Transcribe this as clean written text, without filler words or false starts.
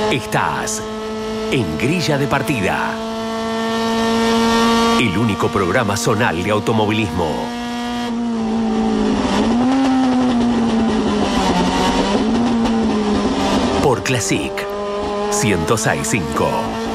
Estás en Grilla de Partida, el único programa zonal de automovilismo. Por Classic 106.5.